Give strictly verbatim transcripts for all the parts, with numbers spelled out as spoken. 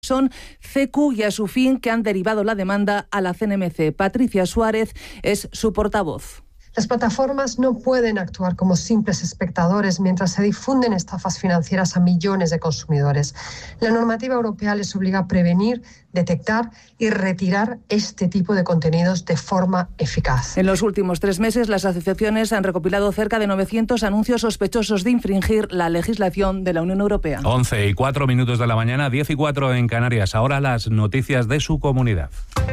Son C Q y Asufin, que han derivado la demanda a la C N M C. Patricia Suárez es su portavoz. Las plataformas no pueden actuar como simples espectadores mientras se difunden estafas financieras a millones de consumidores. La normativa europea les obliga a prevenir, detectar y retirar este tipo de contenidos de forma eficaz. En los últimos tres meses, las asociaciones han recopilado cerca de novecientos anuncios sospechosos de infringir la legislación de la Unión Europea. once y cuatro minutos de la mañana, diez y cuatro en Canarias. Ahora las noticias de su comunidad.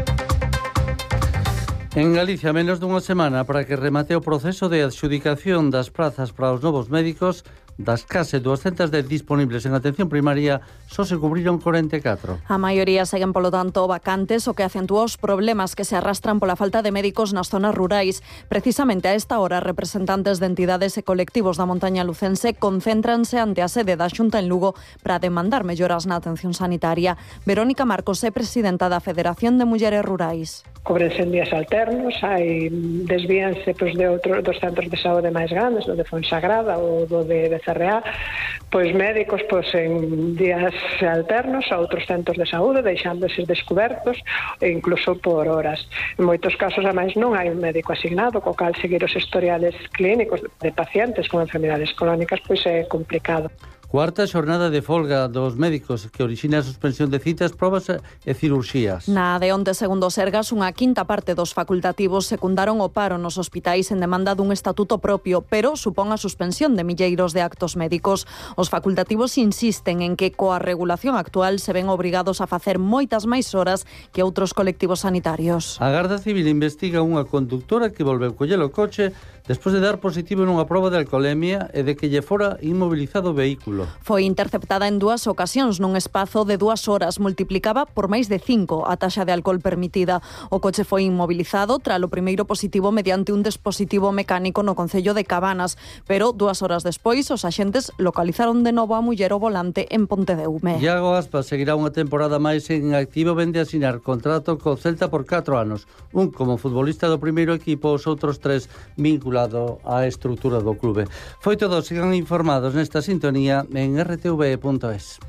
En Galicia, menos dunha semana para que remate o proceso de adxudicación das prazas para os novos médicos. Das case duascentas dez disponibles en atención primaria, só se cubriron corenta e catro. A maioría seguen, polo tanto, vacantes, o que acentúa os problemas que se arrastran pola falta de médicos nas zonas rurais. Precisamente a esta hora, representantes de entidades e colectivos da montaña lucense concéntranse ante a sede da Xunta en Lugo para demandar melloras na atención sanitaria. Verónica Marcos é presidenta da Federación de Mulleres Rurais. Cobrense en días alternos, hai desvíanse pois, de outros dos centros de saúde máis grandes, do de Fonsagrada ou do de Becerreá, pois médicos pois, en días alternos a outros centros de saúde, deixándose descobertos e incluso por horas. En moitos casos, ademais, non hai un médico asignado, co cal seguir os historiales clínicos de pacientes con enfermidades crónicas pois é complicado. Cuarta xornada de folga dos médicos que orixina a suspensión de citas, probas e cirurxías. Na de onte, segundo Sergas, unha quinta parte dos facultativos secundaron o paro nos hospitais en demanda dun estatuto propio, pero supón a suspensión de milleiros de actos médicos. Os facultativos insisten en que coa regulación actual se ven obrigados a facer moitas máis horas que outros colectivos sanitarios. A Garda Civil investiga unha conductora que volveu coller o coche despois de dar positivo nunha proba de alcolemia e de que lle fora inmobilizado o vehículo. Foi interceptada en dúas ocasións nun espazo de dúas horas. Multiplicaba por máis de cinco a taxa de alcohol permitida. O coche foi inmobilizado tras o primeiro positivo mediante un dispositivo mecánico no concello de Cabanas, pero dúas horas despois os axentes localizaron de novo a muller ao volante en Pontedeume. Iago Aspas seguirá unha temporada máis en activo, vende a asinar contrato co Celta por catro anos. Un como futbolista do primeiro equipo, os outros tres vinculados á estrutura do clube. Foi todo, sigan informados nesta sintonía en r t v punto es.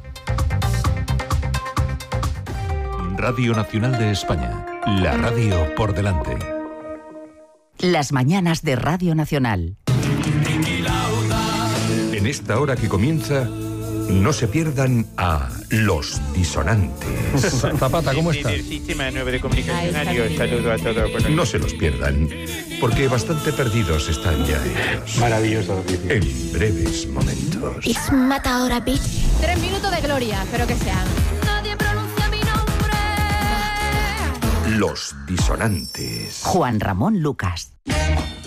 Radio Nacional de España, la radio por delante. Las mañanas de Radio Nacional. En esta hora que comienza, no se pierdan a Los Disonantes. Zapata, ¿cómo estás? El sistema nuevo de comunicacionario, saludo a todos. No se los pierdan, porque bastante perdidos están ya ellos. Maravilloso. En breves momentos. It's Matadora Beat. Tres minutos de gloria, espero que sean. Nadie pronuncia mi nombre. Los Disonantes. Juan Ramón Lucas.